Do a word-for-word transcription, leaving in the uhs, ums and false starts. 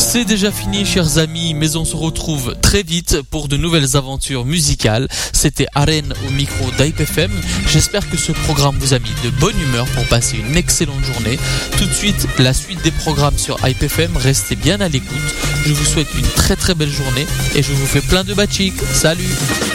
C'est déjà fini, chers amis, mais on se retrouve très vite pour de nouvelles aventures musicales. C'était Arène au micro d'Hype F M. J'espère que ce programme vous a mis de bonne humeur pour passer une excellente journée. Tout de suite, la suite des programmes sur Hype F M. Restez bien à l'écoute. Je vous souhaite une très très belle journée et je vous fais plein de bachik. Salut!